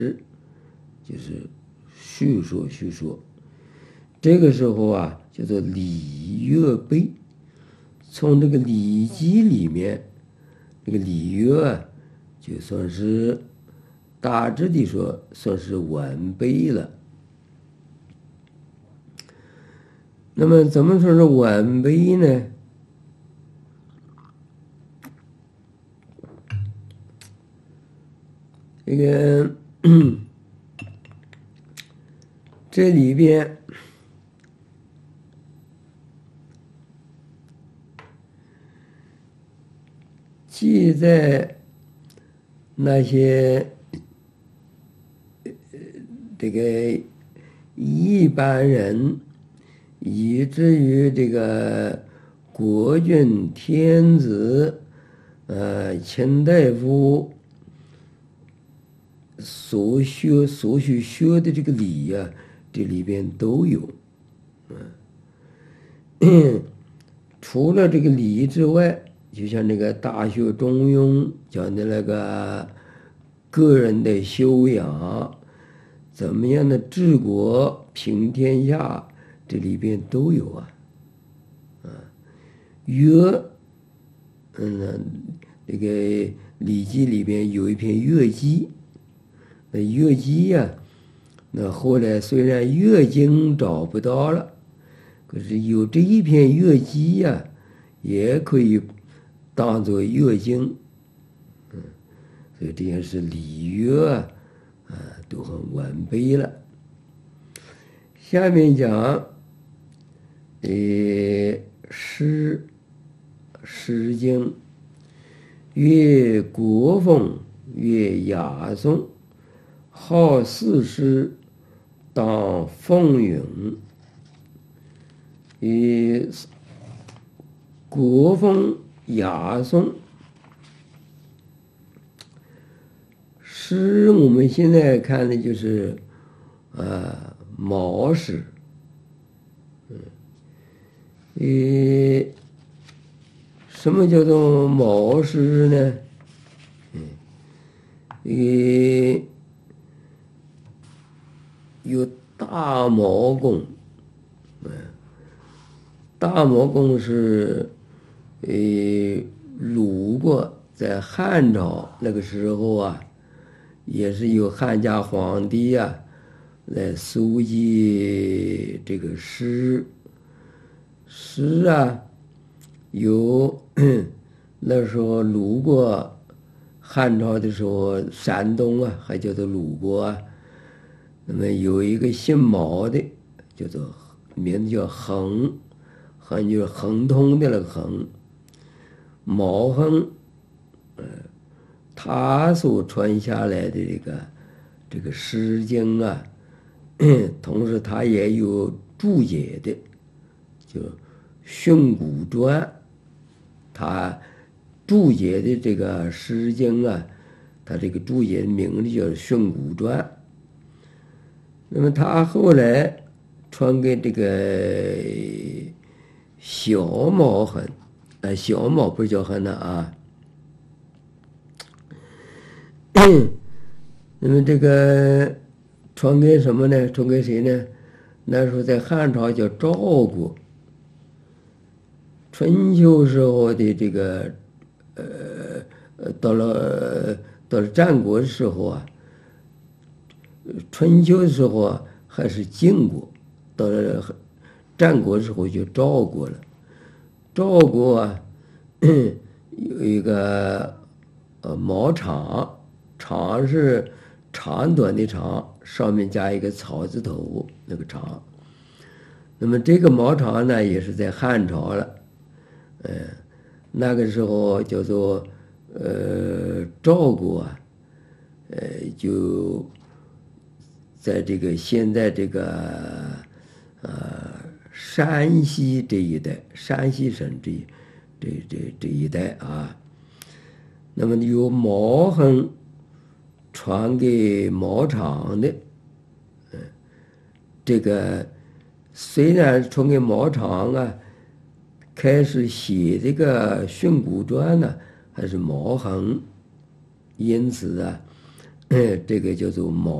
就是叙说。这个时候啊，叫做礼乐备。从这个《礼记》里面，这个礼乐啊，就算是大致的说，算是完备了。那么怎么说是完备呢？这个这里边记载那些这个一般人，以至于这个国君、天子、卿大夫所需学的这个礼呀，这里边都有。除了这个礼之外，就像那个《大学中庸》讲的那个个人的修养，怎么样的治国平天下，这里边都有啊。乐，这个《礼记》里边有一篇乐记，那乐记呀，那后来虽然乐经找不到了，可是有这一篇乐记呀，也可以当做乐经。所以这件事礼乐啊，都很完备了。下面讲，诗经，乐国风，乐雅颂，好四诗，当风韵。国风雅颂，诗我们现在看的就是毛诗。什么叫做毛诗呢？有大毛公，大毛公是鲁国在汉朝那个时候啊，也是由汉家皇帝啊来搜集这个诗啊，有那时候鲁国汉朝的时候，山东啊还叫做鲁国啊。那么有一个姓毛的，叫做名字叫恒，恒就是恒通的那个恒，毛恒，他所传下来的这个诗经啊，同时他也有注解的，就《训诂传》，他注解的这个诗经啊，他这个注解的名字叫《训诂传》。那么他后来传给这个小毛痕，小毛不是叫痕的啊。那么这个传给什么呢？传给谁呢？那时候在汉朝叫赵国，春秋时候的这个到了战国的时候啊，春秋的时候啊还是晋国，到了战国的时候就赵国了。赵国啊有一个毛长，长是长短的长，上面加一个草字头，那个长。那么这个毛长呢，也是在汉朝了，那个时候叫做赵国啊，就在这个现在这个山西这一带，山西省这一带啊，那么由毛恒传给毛长的，这个虽然传给毛长啊，开始写这个《训诂传》呢，还是毛恒，因此啊， 这个叫做卯。